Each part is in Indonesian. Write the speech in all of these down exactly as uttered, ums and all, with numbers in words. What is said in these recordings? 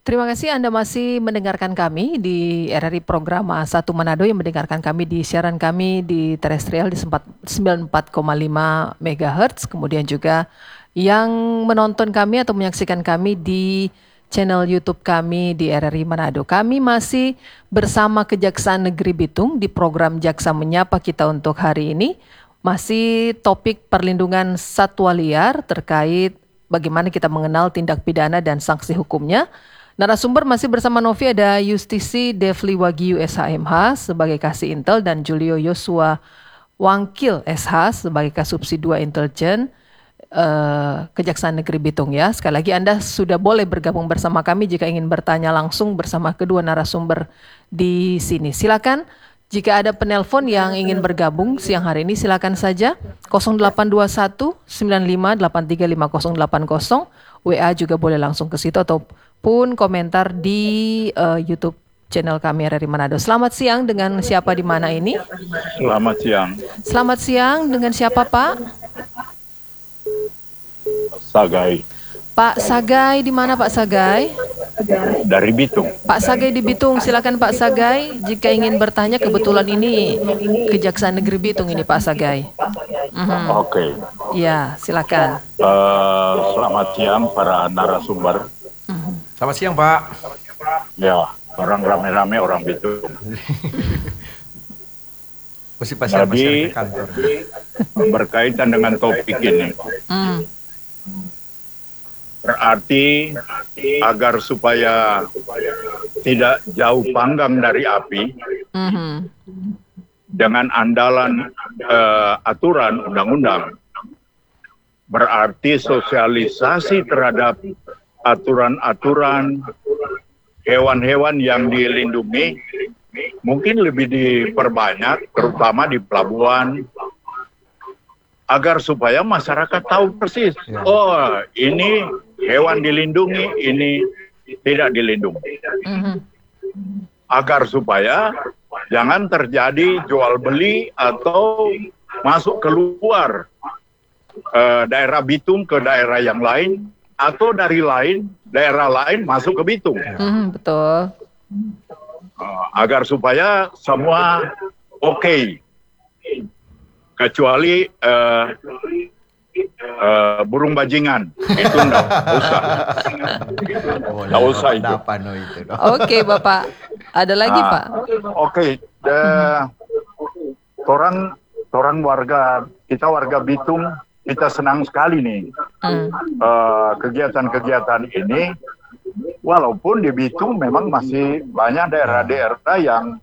Terima kasih Anda masih mendengarkan kami di R R I Program satu Manado, yang mendengarkan kami di siaran kami di terestrial di sembilan puluh empat koma lima megahertz, kemudian juga yang menonton kami atau menyaksikan kami di channel YouTube kami di R R I Manado. Kami masih bersama Kejaksaan Negeri Bitung di program Jaksa Menyapa kita untuk hari ini. Masih topik perlindungan satwa liar terkait bagaimana kita mengenal tindak pidana dan sanksi hukumnya. Narasumber masih bersama Novi, ada Justisi Devli Wagyu S H M H sebagai Kasih Intel dan Julio Yosua Wangkil S H sebagai Kasubsi dua Intelijen uh, Kejaksaan Negeri Bitung ya. Sekali lagi Anda sudah boleh bergabung bersama kami jika ingin bertanya langsung bersama kedua narasumber di sini. Silakan jika ada penelpon yang ingin bergabung siang hari ini, silakan saja nol delapan dua satu sembilan lima delapan tiga lima nol delapan nol. W A juga boleh langsung ke situ ataupun komentar di uh, YouTube channel kami R R I Manado. Selamat siang, dengan siapa di mana ini? Selamat siang. Selamat siang, dengan siapa Pak? Sagai. Pak Sagai, di mana Pak Sagai? Dari Bitung. Pak Sagai di Bitung, silakan Pak Sagai. Jika ingin bertanya, kebetulan ini Kejaksaan Negeri Bitung ini Pak Sagai. Mm-hmm. Oke. Okay. Ya, silakan. Uh, selamat siang para narasumber. Mm-hmm. Selamat siang Pak. Ya, orang rame-rame orang Bitung. Mesti pasien-pasien ke Jadi kantor. berkaitan dengan topik ini. Mm. Berarti agar supaya tidak jauh panggang dari api, Mm-hmm. dengan andalan uh, aturan undang-undang, berarti sosialisasi terhadap aturan-aturan hewan-hewan yang dilindungi mungkin lebih diperbanyak, terutama di pelabuhan, agar supaya masyarakat tahu persis, oh ini hewan dilindungi, ini tidak dilindungi. Mm-hmm. Agar supaya jangan terjadi jual beli atau masuk keluar uh, daerah Bitung ke daerah yang lain, atau dari lain daerah lain masuk ke Bitung. Mm-hmm, betul. Uh, agar supaya semua oke. Okay. Kecuali uh, uh, burung bajingan, itu enggak usah. Enggak usah itu. Oke Bapak, ada lagi uh, Pak? Oke, okay. uh, orang orang warga kita warga Bitung, kita senang sekali nih hmm. uh, kegiatan-kegiatan ini. Walaupun di Bitung memang masih banyak daerah-daerah yang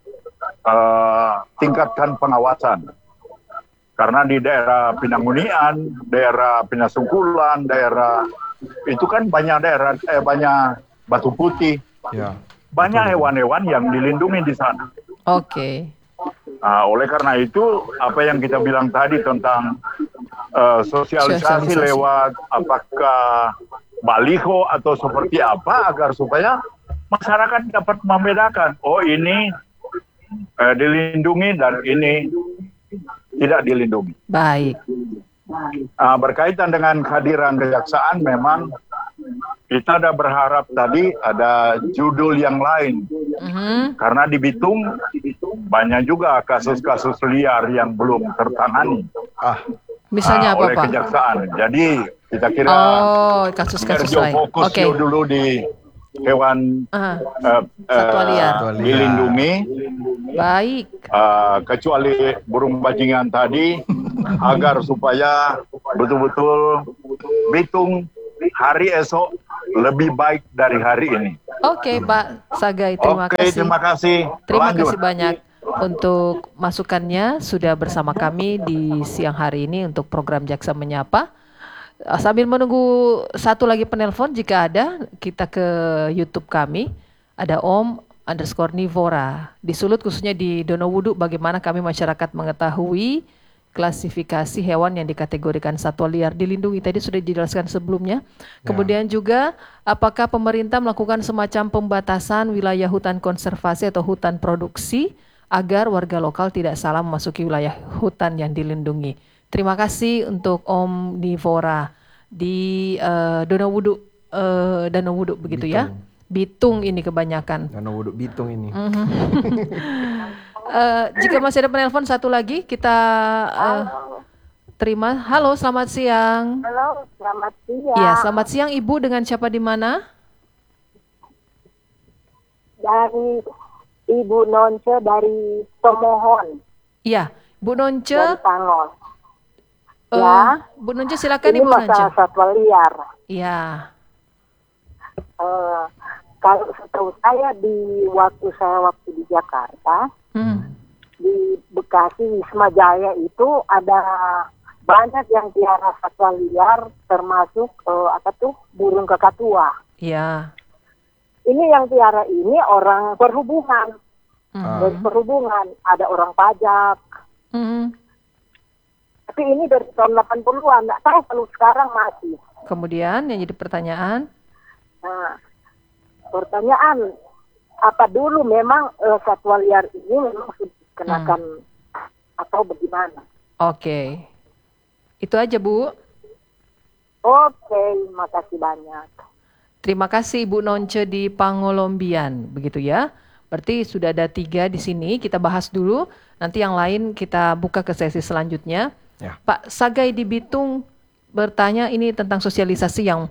uh, tingkatkan pengawasan. Karena di daerah Pinangunian, daerah Pinasungkulan, daerah itu kan banyak daerah, eh, banyak Batu Putih, ya. Banyak hewan-hewan yang dilindungi di sana. Oke. Okay. Nah, oleh karena itu, apa yang kita bilang tadi tentang uh, sosialisasi, sosialisasi lewat apakah baliho atau seperti apa, agar supaya masyarakat dapat membedakan, oh ini uh, dilindungi dan ini tidak dilindungi. Baik. Nah, berkaitan dengan kehadiran kejaksaan, memang kita ada berharap tadi ada judul yang lain. Mm-hmm. Karena di Bitung banyak juga kasus-kasus liar yang belum tertangani. Ah, misalnya uh, apa oleh Pak? Kejaksaan. Jadi kita kira oh, kasus-kasus lain. Fokus okay. dulu di hewan uh, uh, satwa liar uh, dilindungi. Baik. Uh, kecuali burung bajingan tadi, agar supaya betul-betul Bitung hari esok lebih baik dari hari ini. Oke, okay, Pak Sagai, terima Oke, kasih. Terima kasih. Terima Lanjut. kasih banyak untuk masukannya, sudah bersama kami di siang hari ini untuk program Jaksa Menyapa. Sambil menunggu satu lagi penelpon, jika ada, kita ke YouTube kami. Ada Om underscore Nivora. Di Sulut khususnya di Donowudu, bagaimana kami masyarakat mengetahui klasifikasi hewan yang dikategorikan satwa liar dilindungi. Tadi sudah dijelaskan sebelumnya. Ya. Kemudian juga apakah pemerintah melakukan semacam pembatasan wilayah hutan konservasi atau hutan produksi agar warga lokal tidak salah memasuki wilayah hutan yang dilindungi. Terima kasih untuk Om Nivora di uh, Donowudu, uh, Donowudu begitu Bitung. Ya. Bitung ini kebanyakan. Danau Waduk Bitung ini. Mhm. Eh, jika masih ada penelpon satu lagi kita eh, terima. Halo, selamat siang. Halo, selamat siang. Iya, selamat siang Ibu, dengan siapa di mana? Dari Ibu Nonce dari Tomohon, Iya, Bu Nonce. dari Pangol. eh, Ya. Bu Nonce silakan Ini Ibu Nonce. masalah satwa liar. Iya. Eh, kalau setahu saya di waktu saya waktu di Jakarta, Hmm. di Bekasi Wisma Jaya itu ada banyak yang piara satwa liar, termasuk eh, apa tuh burung kakatua. Iya. Ini yang piara ini orang perhubungan, Mhm. dari perhubungan ada orang pajak. Mhm. Tapi ini dari tahun delapan puluhan, nggak tahu kalau sekarang masih. Kemudian yang jadi pertanyaan, Nah, pertanyaan, apa dulu memang eh, satwa liar ini memang sudah dikenakan atau bagaimana? oke. Itu aja Bu. Oke, makasih banyak. Terima kasih Ibu Nonce di Pangolombian, begitu ya. Berarti sudah ada tiga di sini, kita bahas dulu. Nanti yang lain kita buka ke sesi selanjutnya. Ya. Pak Sagai di Bitung bertanya ini tentang sosialisasi yang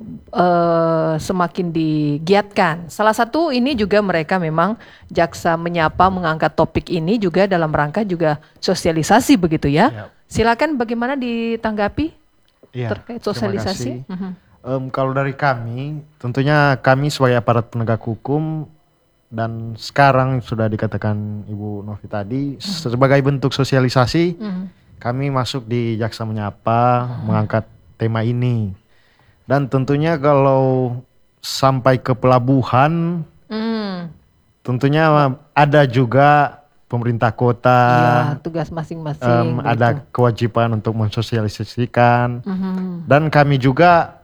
eh, semakin digiatkan. Salah satu ini juga mereka memang Jaksa Menyapa mengangkat topik ini juga dalam rangka juga sosialisasi begitu ya. Ya. Silakan bagaimana ditanggapi Iya, terkait terima sosialisasi? kasih. Mhm. Em, kalau dari kami, tentunya kami sebagai aparat penegak hukum dan sekarang sudah dikatakan Ibu Novi tadi sebagai bentuk sosialisasi, Mhm. kami masuk di Jaksa Menyapa mengangkat tema ini. Dan tentunya kalau sampai ke pelabuhan, Hmm. tentunya ada juga pemerintah kota, Ya, tugas masing-masing. em, ada begitu. kewajiban untuk mensosialisasikan. Mhm. Dan kami juga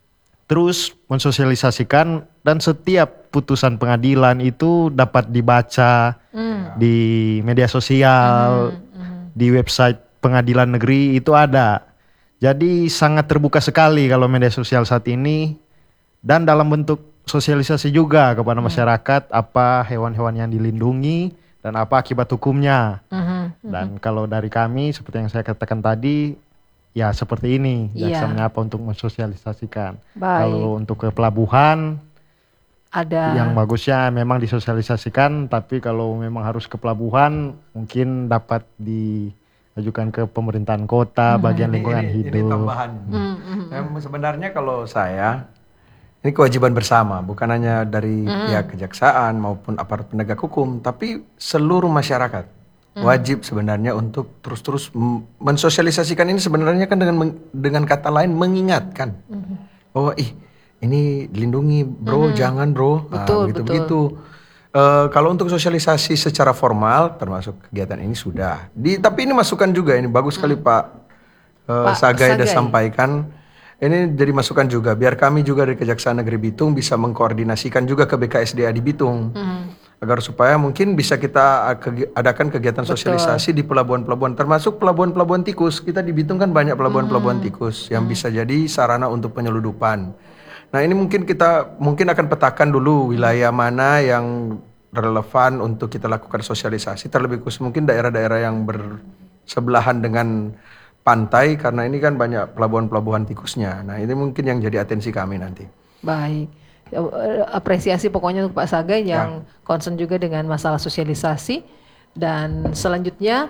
terus mensosialisasikan dan setiap putusan pengadilan itu dapat dibaca Hmm. di media sosial, Mhm. di website pengadilan negeri itu ada. Jadi sangat terbuka sekali kalau media sosial saat ini dan dalam bentuk sosialisasi juga kepada masyarakat apa hewan-hewan yang dilindungi dan apa akibat hukumnya. Mhm. Dan kalau dari kami seperti yang saya katakan tadi, ya seperti ini Jaksa Iya. Menyapa untuk mensosialisasikan. Baik. Kalau untuk ke pelabuhan, Ada. yang bagusnya memang disosialisasikan, tapi kalau memang harus ke pelabuhan mungkin dapat diajukan ke pemerintahan kota, bagian lingkungan ini, hidup. Ini tambahan. Hmm, hmm, Yang sebenarnya kalau saya ini kewajiban bersama, bukan hanya dari pihak kejaksaan maupun aparat penegak hukum, tapi seluruh masyarakat wajib sebenarnya untuk terus-terus m- mensosialisasikan ini sebenarnya kan dengan meng- dengan kata lain mengingatkan bahwa ih ini dilindungi bro, jangan bro, nah, Betul, begitu betul. begitu. Eh, kalau untuk sosialisasi secara formal termasuk kegiatan ini sudah. Di, tapi ini masukan juga ini bagus sekali Pak, eh, Pak Sagai sudah Sagai. sampaikan. Ini jadi masukan juga biar kami juga dari Kejaksaan Negeri Bitung bisa mengkoordinasikan juga ke B K S D A di Bitung. Agar supaya mungkin bisa kita uh, kegi- adakan kegiatan sosialisasi di pelabuhan-pelabuhan termasuk pelabuhan-pelabuhan tikus. Kita di Bitung kan banyak pelabuhan-pelabuhan tikus yang bisa jadi sarana untuk penyeludupan. Nah, ini mungkin kita mungkin akan petakan dulu wilayah mana yang relevan untuk kita lakukan sosialisasi, terlebih khusus mungkin daerah-daerah yang bersebelahan dengan pantai karena ini kan banyak pelabuhan-pelabuhan tikusnya. Nah, ini mungkin yang jadi atensi kami nanti. Baik. Eh, Apresiasi pokoknya untuk Pak Sagai yang concern juga dengan masalah sosialisasi. Dan selanjutnya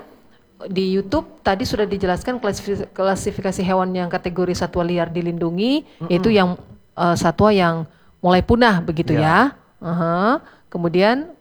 di YouTube tadi sudah dijelaskan klasifikasi, klasifikasi hewan yang kategori satwa liar dilindungi, yaitu yang eh, satwa yang mulai punah begitu ya. Aha. Kemudian